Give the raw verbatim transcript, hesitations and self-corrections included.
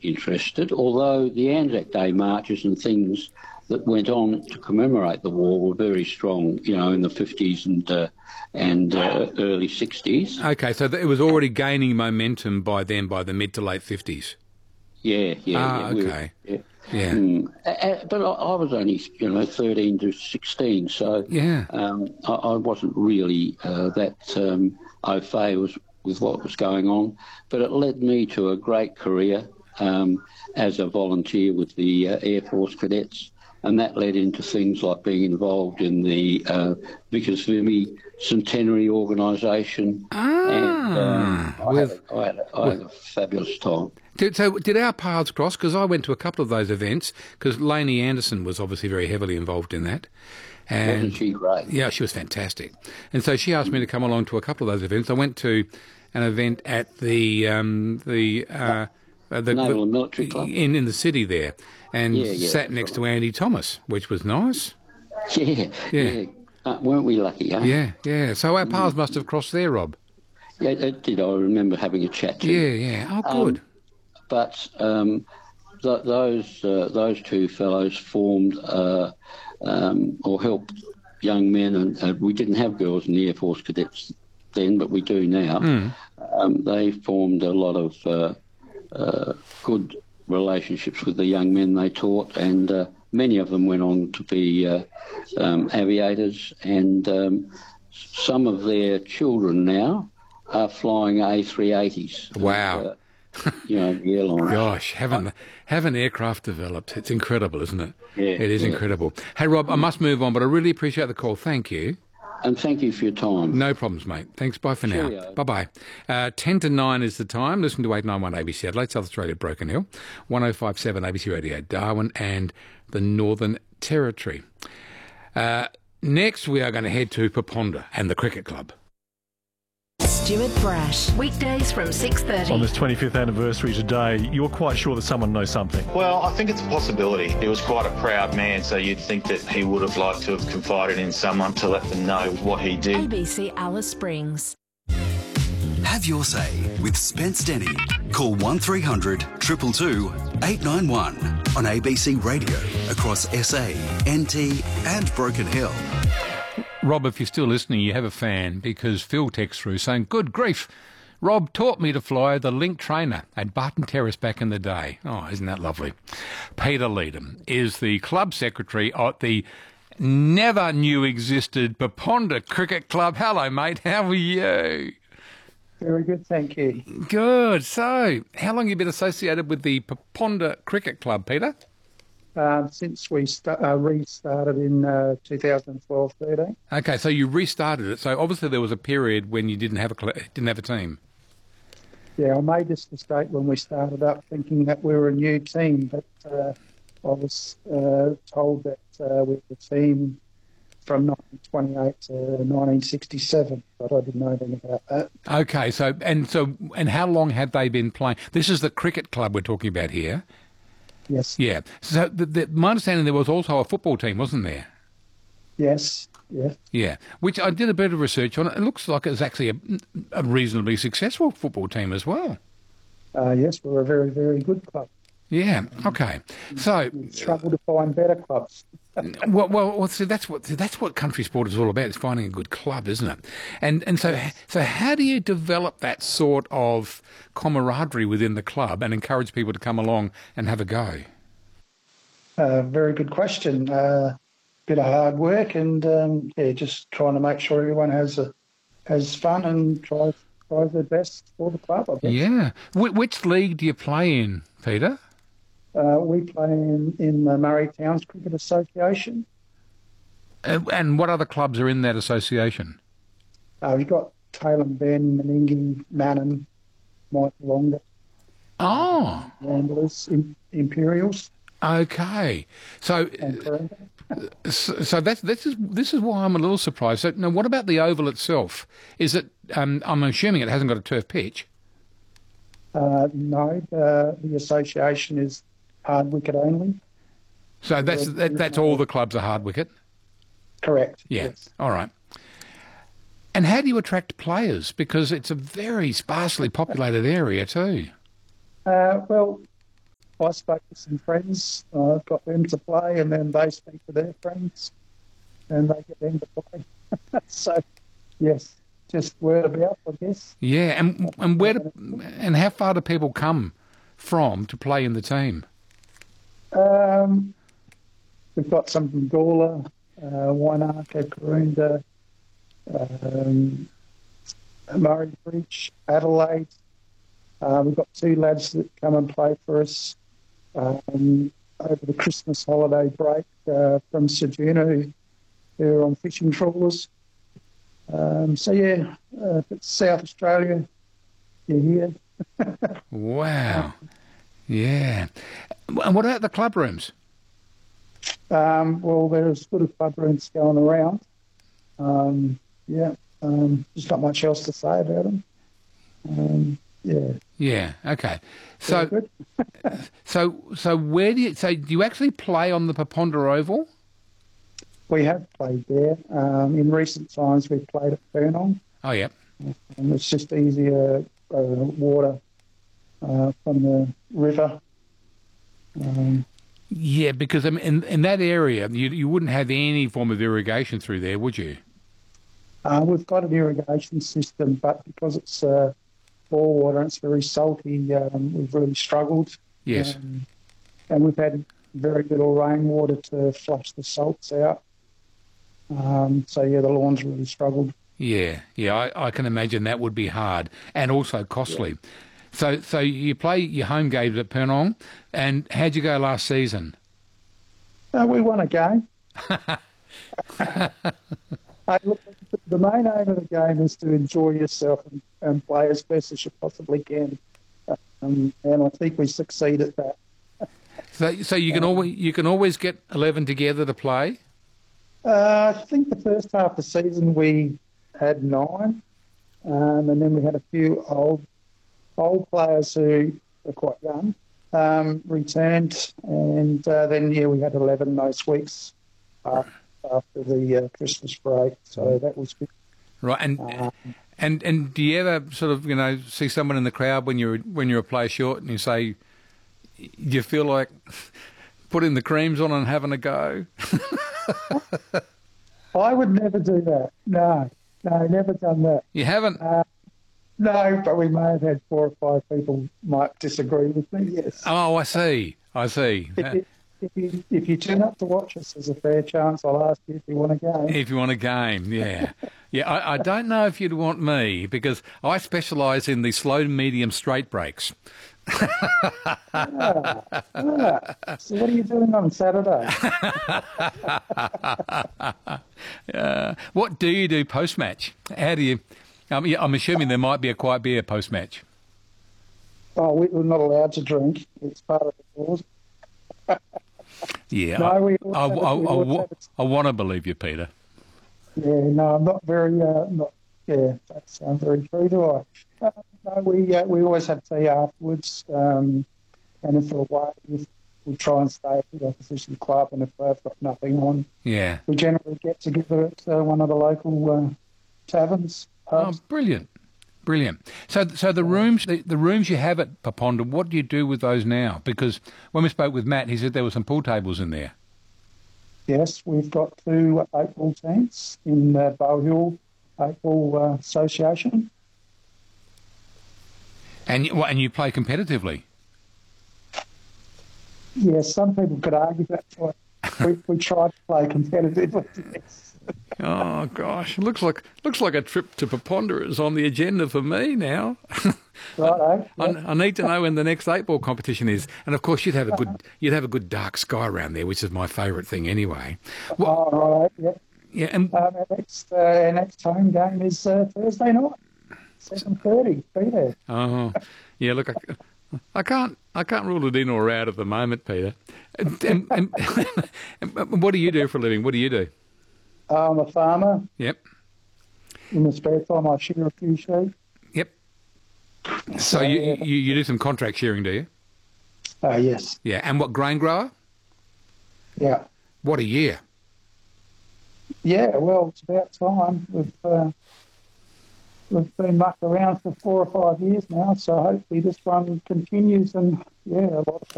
interested, although the Anzac Day marches and things that went on to commemorate the war were very strong, you know, in the fifties and uh, and uh, early sixties. Okay, so it was already gaining momentum by then, by the mid to late fifties. Yeah, yeah. Ah, yeah, okay. Yeah. Yeah. Mm. Uh, but I, I was only, you know, thirteen to sixteen, so Yeah. um, I, I wasn't really uh, that um, au fait with, with what was going on. But it led me to a great career um, as a volunteer with the uh, Air Force Cadets. And that led into things like being involved in the uh, Vickers Vimy Centenary Organisation. Ah, and um, I, with, had a, I, had a, I had a fabulous time. Did, so did our paths cross? Because I went to a couple of those events, because Lainey Anderson was obviously very heavily involved in that. And Wasn't she great? Yeah, she was fantastic. And so she asked me to come along to a couple of those events. I went to an event at the um, the, uh, uh, the Naval the, and Military Club. in in the city there, and Yeah, yeah, sat next right. to Andy Thomas, which was nice. Yeah, Yeah. yeah. Uh, weren't we lucky, eh? Yeah, yeah. So our paths must have crossed there, Rob. Yeah, it did. I remember having a chat to Yeah, him. yeah. Oh, good. Um, but um, th- those uh, those two fellows formed uh, um, or helped young men, and uh, we didn't have girls in the Air Force Cadets then, but we do now. Mm. Um, they formed a lot of uh, uh, good relationships with the young men they taught, and uh, many of them went on to be uh, um, aviators, and um, some of their children now are flying A three eighties. Wow. Uh, you know, the airlines. Gosh, haven't haven't aircraft developed? It's incredible, isn't it? Yeah, it is yeah. incredible. Hey, Rob, I must move on, but I really appreciate the call. Thank you. And thank you for your time. No problems, mate. Thanks. Bye for now. Cheerio. Bye-bye. Uh, ten to nine is the time. Listen to eight ninety-one A B C Adelaide, South Australia, Broken Hill, one oh five point seven A B C Radio, Darwin and the Northern Territory. Uh, next, we are going to head to Paponda and the Cricket Club. Stuart Brash. Weekdays from six thirty. On this twenty-fifth anniversary today, you're quite sure that someone knows something. Well, I think it's a possibility. He was quite a proud man, so you'd think that he would have liked to have confided in someone to let them know what he A did. B C Alice Springs. Have your say with Spence Denny. Call one three hundred two two two eight nine one on A B C Radio across S A, N T and Broken Hill. Rob, if you're still listening, you have a fan, because Phil texts through saying, good grief, Rob taught me to fly the Link trainer at Barton Terrace back in the day. Oh, isn't that lovely? Peter Leedham is the club secretary at the never knew existed Paponda Cricket Club. Hello, mate. How are you? Very good, thank you. Good. So, how long have you been associated with the Paponda Cricket Club, Peter? Uh, since we st- uh, restarted in uh, two thousand twelve thirteen. Okay, so you restarted it. So obviously there was a period when you didn't have a cl- didn't have a team. Yeah, I made this mistake when we started up, thinking that we were a new team, but uh, I was uh, told that uh, we were a team from nineteen twenty-eight to nineteen sixty-seven, but I didn't know anything about that. Okay, so and so and how long had they been playing? This is the cricket club we're talking about here. Yes. Yeah. So the, the, my understanding, there was also a football team, wasn't there? Yes. Yes. Yeah. Which I did a bit of research on. It looks like it was actually a, a reasonably successful football team as well. Uh, yes, we're a very, very good club. Yeah. Okay. So We struggle to find better clubs. well, well, well see, that's what see, that's what country sport is all about. It's finding a good club, isn't it? And and so so how do you develop that sort of camaraderie within the club and encourage people to come along and have a go? Uh, very good question. Uh, bit of hard work and um, yeah, just trying to make sure everyone has a, has fun and tries tries their best for the club, I guess. Yeah. Wh- which league do you play in, Peter? Uh, we play in, in the Murray Towns Cricket Association. Uh, and what other clubs are in that association? Uh, we've got Taylor Ben, Meningie, Mannon, Mike Longer, Oh, Ramblers, Im- Imperials, okay. So, and Parental. so, so that's this is this is why I'm a little surprised. So, now, what about the oval itself? Is it? Um, I'm assuming it hasn't got a turf pitch. Uh, no, uh, the association is hard wicket only. So that's that, that's all the clubs are hard wicket. Correct. Yeah. Yes. All right. And how do you attract players? Because it's a very sparsely populated area too. Uh, well, I spoke to some friends, uh, got them to play, and then they speak to their friends, and they get them to play. So, yes, just word of mouth, I guess. Yeah, and and where do, and how far do people come from to play in the team? Um, we've got some from Gawler, uh, Wainaka, Karoonda, um, Murray Bridge, Adelaide. Uh, we've got two lads that come and play for us um, over the Christmas holiday break uh, from Ceduna, who, who are on fishing trawlers. Um, so, yeah, uh, if it's South Australia, you're here. Wow. Yeah. And what about the club rooms? Um, well, there's good of club rooms going around. Um, yeah, um, there's not much else to say about them. Um, yeah. Yeah. Okay. So, good. so, so where do you? So, do you actually play on the Paponda Oval? We have played there. Um, in recent times, we've played at Furnong. Oh, yeah. And it's just easier uh, water uh, from the river. Um, Yeah, because I mean, in, in that area, you you wouldn't have any form of irrigation through there, would you? uh, we've got an irrigation system, but because it's uh, bore water and it's very salty, um, we've really struggled. Yes. Um, and we've had very little rainwater to flush the salts out. Um, so, yeah, the lawn's really struggled. Yeah, yeah, I, I can imagine that would be hard and also costly. Yeah. So so you play your home games at Purnong, and how'd you go last season? Uh, we won a game. Hey, look, the main aim of the game is to enjoy yourself and, and play as best as you possibly can. Um, and I think we succeed at that. So so you can always you can always get eleven together to play? Uh, I think the first half of the season we had nine, um, and then we had a few old old players who were quite young um, returned, and uh, then yeah we had eleven those weeks uh, after the uh, Christmas break, so that was good. Right, and um, and and do you ever sort of you know see someone in the crowd when you're when you're a player short and you say, do you feel like putting the creams on and having a go? I would never do that. No, no, never done that. You haven't? Uh, no, but we may have had four or five people might disagree with me, yes. Oh, I see. I see. If you, if you, if you turn up to watch us, there's a fair chance I'll ask you if you want a game. If you want a game, yeah. Yeah, I, I don't know if you'd want me because I specialise in the slow, medium, straight breaks. ah, ah. So what are you doing on Saturday? uh, what do you do post-match? How do you... Um, yeah, I'm assuming there might be a quiet beer post-match. Oh, we, we're not allowed to drink. It's part of the rules. Yeah, no, I, we I, I, I, I, I want to believe you, Peter. Yeah, no, I'm not very... Uh, not, yeah, that sounds very true, do I? Uh, no, we uh, we always have tea afterwards, um, and if we're away, we, we try and stay at the opposition club, and if they've got nothing on, yeah, we generally get together at uh, one of the local uh, taverns. Pubs. Oh, brilliant, brilliant. So, so the rooms, the, the rooms you have at Paponda, what do you do with those now? Because when we spoke with Matt, he said there were some pool tables in there. Yes, we've got two eight ball teams in uh, Bow Hill eight ball uh, Association. And you, and you play competitively? Yes, some people could argue that. We, we try to play competitively, yes. Oh gosh, looks like looks like a trip to Paponda is on the agenda for me now. Right, I, I, I need to know when the next eight ball competition is, and of course you'd have a good you'd have a good dark sky around there, which is my favourite thing anyway. Well, oh, right, yeah. Yeah, and um, our next uh, our next home game is uh, Thursday night, seven thirty. Be there. Oh, yeah. Look, I, I can't I can't rule it in or out at the moment, Peter. And, and, and, and what do you do for a living? What do you do? I'm a farmer. Yep. In the spare time, I shear a few sheep. Yep. So uh, you, you you do some contract shearing, do you? Uh, yes. Yeah. And what, grain grower? Yeah. What a year. Yeah, well, it's about time. We've uh, we've been mucked around for four or five years now, so hopefully this one continues, and yeah, a lot of